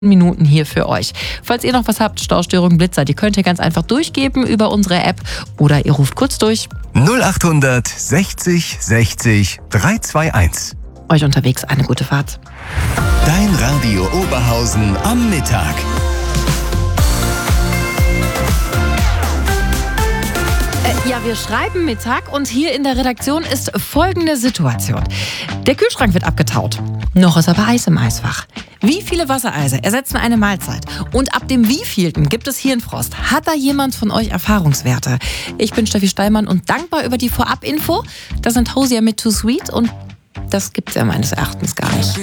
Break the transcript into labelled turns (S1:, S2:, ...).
S1: Minuten hier für euch. Falls ihr noch was habt, Staustörungen, Blitzer, die könnt ihr ganz einfach durchgeben über unsere App oder ihr ruft kurz durch.
S2: 0800 60 60 321.
S1: Euch unterwegs eine gute Fahrt.
S2: Dein Radio Oberhausen am Mittag.
S1: Ja, wir schreiben Mittag und hier in der Redaktion ist folgende Situation. Der Kühlschrank wird abgetaut. Noch ist aber Eis im Eisfach. Wie viele Wassereise ersetzen eine Mahlzeit? Und ab dem wievielten gibt es Hirnfrost? Hat da jemand von euch Erfahrungswerte? Ich bin Steffi Steilmann und dankbar über die Vorab-Info. Das sind Hosier mit Too Sweet und das gibt's ja meines Erachtens gar nicht.